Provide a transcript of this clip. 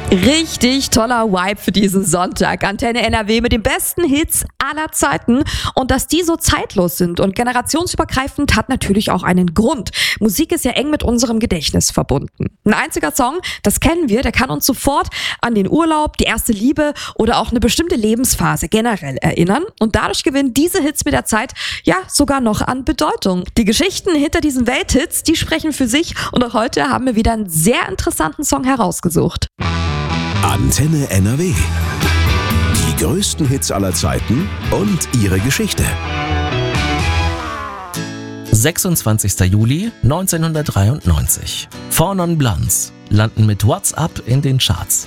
Richtig toller Vibe für diesen Sonntag. Antenne NRW mit den besten Hits aller Zeiten. Und dass die so zeitlos sind und generationsübergreifend, hat natürlich auch einen Grund. Musik ist ja eng mit unserem Gedächtnis verbunden. Ein einziger Song, das kennen wir, der kann uns sofort an den Urlaub, die erste Liebe oder auch eine bestimmte Lebensphase generell erinnern. Und dadurch gewinnen diese Hits mit der Zeit ja sogar noch an Bedeutung. Die Geschichten hinter diesen Welthits, die sprechen für sich. Und auch heute haben wir wieder einen sehr interessanten Song herausgesucht. Antenne NRW. Die größten Hits aller Zeiten und ihre Geschichte. 26. Juli 1993. Four Non Blondes landen mit What's Up in den Charts.